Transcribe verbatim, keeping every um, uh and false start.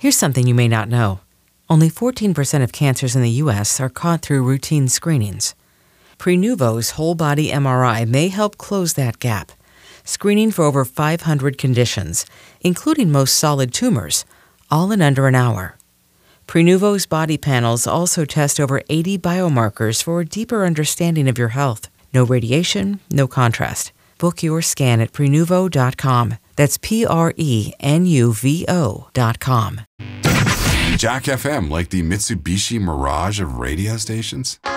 Here's something you may not know. Only fourteen percent of cancers in the U S are caught through routine screenings. Prenuvo's whole-body M R I may help close that gap, screening for over five hundred conditions, including most solid tumors, all in under an hour. Prenuvo's body panels also test over eighty biomarkers for a deeper understanding of your health. No radiation, no contrast. Book your scan at Prenuvo dot com. That's P R E N U V O dot com. Jack F M, like the Mitsubishi Mirage of radio stations?